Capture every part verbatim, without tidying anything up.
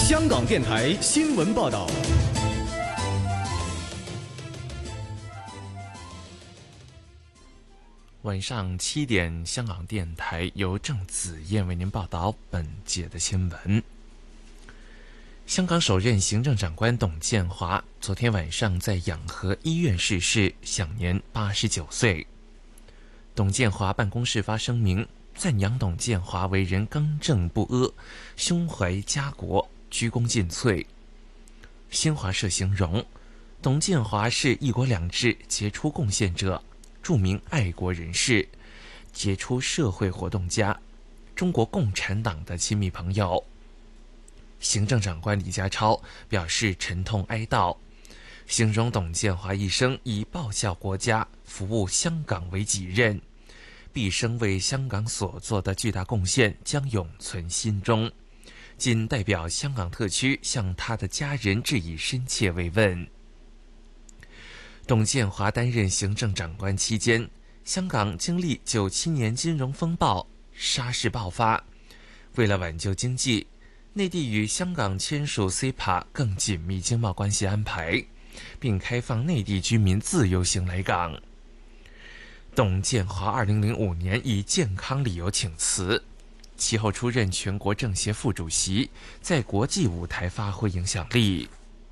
香港电台新闻报道。 晚上七点，香港电台由郑子燕为您报道本节的新闻。香港首任行政长官董建华昨天晚上在养和医院逝世，享年八十九岁。董建华办公室发声明，赞扬董建华为人刚正不阿，胸怀家国，鞠躬尽瘁。新华社形容，董建华是一国两制杰出贡献者，著名爱国人士，杰出社会活动家，中国共产党的亲密朋友。行政长官李家超表示沉痛哀悼，形容董建华一生以报效国家、服务香港为己任，毕生为香港所做的巨大贡献将永存心中，仅代表香港特区向他的家人致以深切慰问。董建华担任行政长官期间，香港经历九七年金融风暴，沙士爆发。为了挽救经济，内地与香港签署 C E P A 更紧密经贸关系安排，并开放内地居民自由行来港。董建华二零零五年以健康理由请辞，其后出任全国政协副主席，在国际舞台发挥影响力。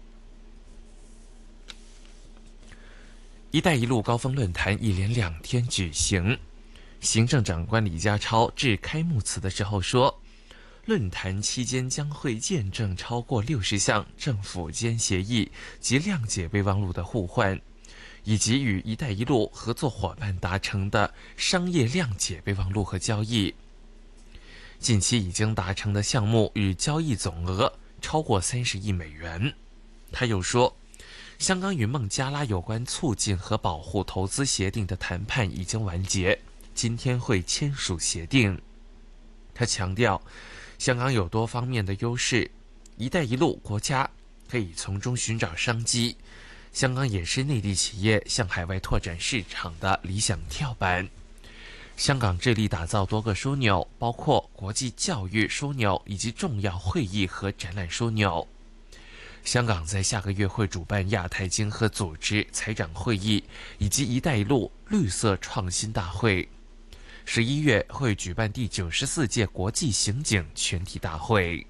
一带一路高峰论坛一连两天举行，行政长官李家超致开幕词的时候说，论坛期间将会见证超过六十项政府间协议及谅解备忘录的互换，以及与一带一路合作伙伴达成的商业谅解备忘录和交易。近期已经达成的项目与交易总额超过三十亿美元。他又说，香港与孟加拉有关促进和保护投资协定的谈判已经完结，今天会签署协定。他强调，香港有多方面的优势，一带一路国家可以从中寻找商机，香港也是内地企业向海外拓展市场的理想跳板。香港致力打造多个枢纽，包括国际教育枢纽以及重要会议和展览枢纽。香港在下个月会主办亚太经合组织财长会议以及一带一路绿色创新大会。十一月会举办第九十四届国际刑警全体大会。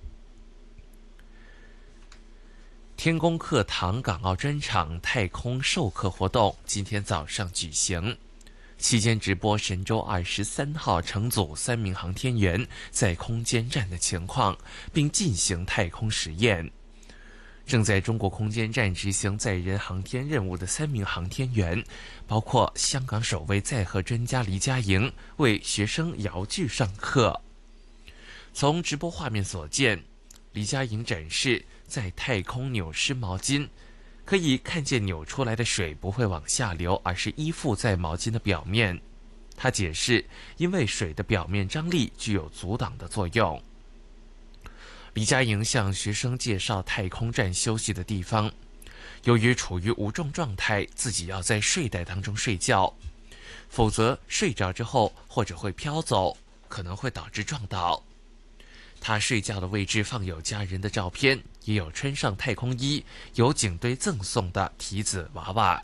天宫课堂港澳专场太空授课活动今天早上举行，期间直播神舟二十三号乘组三名航天员在空间站的情况，并进行太空实验。正在中国空间站执行载人航天任务的三名航天员，包括香港首位载荷专家黎佳莹，为学生遥距上课。从直播画面所见，黎佳莹展示在太空扭湿毛巾，可以看见扭出来的水不会往下流，而是依附在毛巾的表面。他解释，因为水的表面张力具有阻挡的作用。黎佳莹向学生介绍太空站休息的地方，由于处于无重状态，自己要在睡袋当中睡觉，否则睡着之后或者会飘走，可能会导致撞倒。他睡觉的位置放有家人的照片，也有穿上太空衣，有警队赠送的提子娃娃。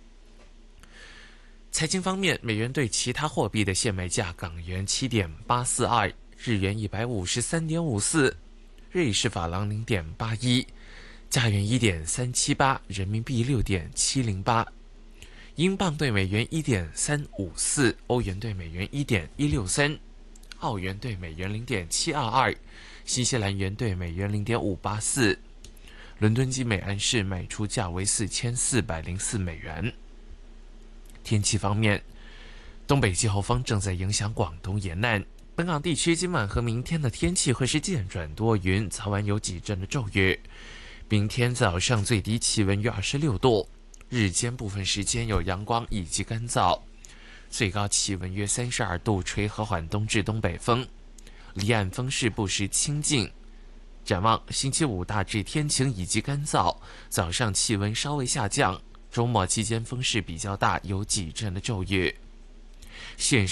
财经方面，美元对其他货币的现卖价：港元七点八四二，日元一百五十三点五四，瑞士法郎零点八一，加元一点三七八，人民币六点七零八，英镑对美元一点三五四，欧元对美元一点一六三，澳元对美元零点七二二，新西兰元对美元零点五八四。伦敦金每安士卖出价为四千四百零四美元。天气方面，东北季候风正在影响广东沿岸，本港地区今晚和明天的天气会是渐转多云，早晚有几阵的骤雨。明天早上最低气温约二十六度，日间部分时间有阳光以及干燥，最高气温约三十二度，吹和缓东至东北风，离岸风势不时清劲。展望星期五大致天晴以及干燥，早上气温稍微下降，周末期间风势比较大，有几阵的骤雨。现时